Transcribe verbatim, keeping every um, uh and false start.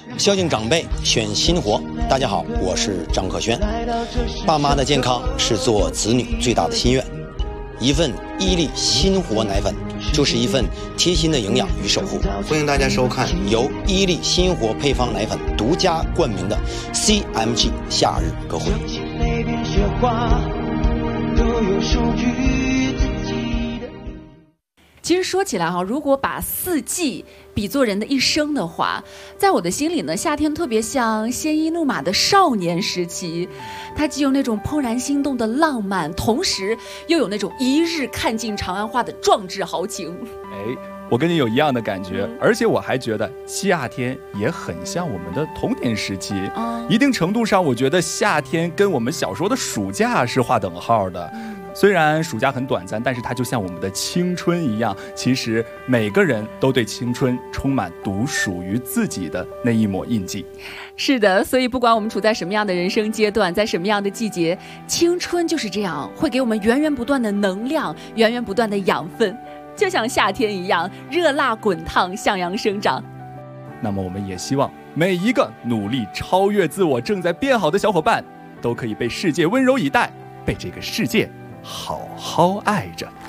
孝敬长辈，选新活。大家好，我是张可轩。爸妈的健康是做子女最大的心愿。一份伊利新活奶粉，就是一份贴心的营养与守护。欢迎大家收看由伊利新活配方奶粉独家冠名的 C M G 夏日歌会。 其实说起来哈，如果把四季比作人的一生的话，在我的心里呢，夏天特别像鲜衣怒马的少年时期，它既有那种怦然心动的浪漫，同时又有那种一日看尽长安花的壮志豪情。 哎，我跟你有一样的感觉，而且我还觉得夏天也很像我们的童年时期。嗯，一定程度上，我觉得夏天跟我们小时候的暑假是划等号的。嗯，虽然暑假很短暂，但是它就像我们的青春一样，其实每个人都对青春充满独属于自己的那一抹印记。 是的，所以不管我们处在什么样的人生阶段，在什么样的季节，青春就是这样，会给我们源源不断的能量，源源不断的养分，就像夏天一样，热辣滚烫，向阳生长。 那么我们也希望每一个努力超越自我、正在变好的小伙伴，都可以被世界温柔以待，被这个世界好好爱着。